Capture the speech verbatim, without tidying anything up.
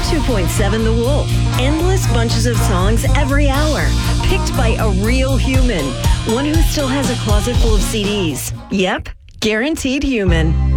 two point seven The Wolf. Endless bunches of songs every hour. Picked by a real human. One who still has a closet full of C Ds. Yep, guaranteed human.